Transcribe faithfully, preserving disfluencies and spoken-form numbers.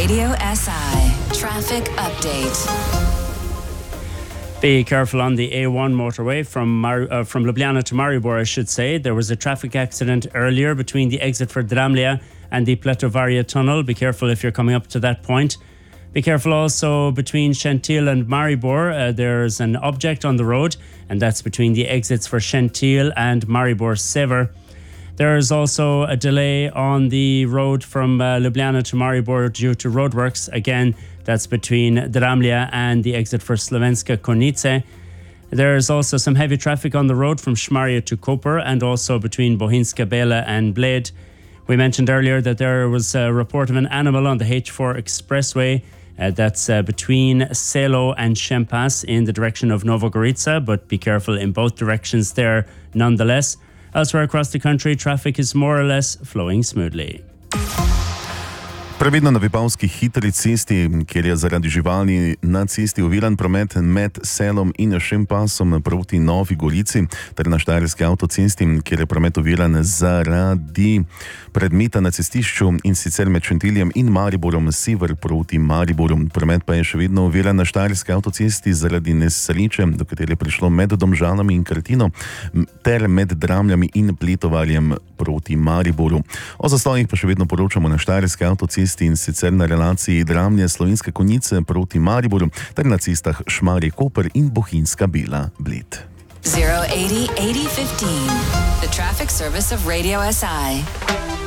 Radio S I traffic update. Be careful on the A one motorway from Mar- uh, from Ljubljana to Maribor, I should say. There was a traffic accident earlier between the exit for Dramlia and the Pletovaria tunnel. Be careful if you're coming up to that point. Be careful also between Shentil and Maribor. Uh, there's an object on the road, and that's between the exits for Shentil and Maribor Sever. There is also a delay on the road from uh, Ljubljana to Maribor due to roadworks. Again, that's between Dramlia and the exit for Slovenska Konjice. There is also some heavy traffic on the road from Šmarje to Koper and also between Bohinjska Bela and Bled. We mentioned earlier that there was a report of an animal on the H four expressway. Uh, that's uh, between Selo and Šempas in the direction of Novogorica, but be careful in both directions there nonetheless. Elsewhere across the country, traffic is more or less flowing smoothly. Previdno na Vipavski hitri cesti, kjer je zaradi živali na cesti oviran promet med Selom in Šempasom proti Novi Gorici, ter na Štajerski avtocesti, kjer je promet oviran zaradi predmeta na cestišču in sicer med Šentiljem in Mariborom sever proti Mariboru. Promet pa je še vedno oviran na Štajerski avtocesti zaradi nesreče, do katere je prišlo med Domžalami in Krtino, ter med Dramljami in Pletovarjem proti Mariboru. O zastojih pa še vedno poročamo na Štajerski avtocesti in sicer na relaciji Dramlje Slovenske Konjice proti Mariboru ter na cestah Šmarje Koper in Bohinjska Bela Bled. zero eighty eighty fifteen, the traffic service of Radio S I.